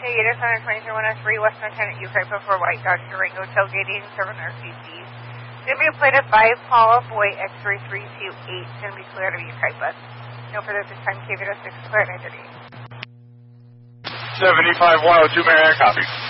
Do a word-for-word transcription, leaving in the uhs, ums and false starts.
Negative one twenty-three one oh three, West Lieutenant Ukraipa for White Dodge Durango, tailgating, seven R C C. It's going to be a plate of five, Paula Boy, X-ray three two eight. It's going to be clear out of Ukraipa. No further this time, K V six, clear at identity. seventy-five one oh two, Mariana, copy.